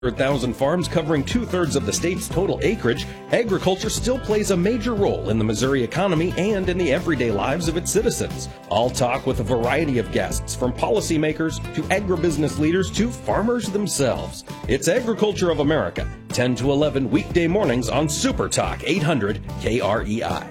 100,000 farms covering two-thirds of the state's total acreage, agriculture still plays a major role in the Missouri economy and in the everyday lives of its citizens. I'll talk with a variety of guests, from policymakers to agribusiness leaders to farmers themselves. It's Agriculture of America, 10 to 11 weekday mornings on Super Talk 800 KREI.